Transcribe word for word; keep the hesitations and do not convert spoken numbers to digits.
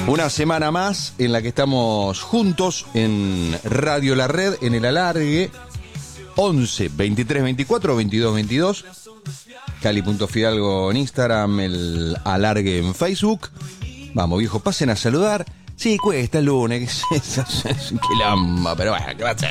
Una semana más en la que estamos juntos en Radio La Red, en el alargue once, veintitrés, veinticuatro, veintidós, veintidós. Cali.fidalgo en Instagram, el alargue en Facebook. Vamos, viejo, pasen a saludar. Sí, cuesta el lunes, que lamba, pero bueno, ¿qué va a ser?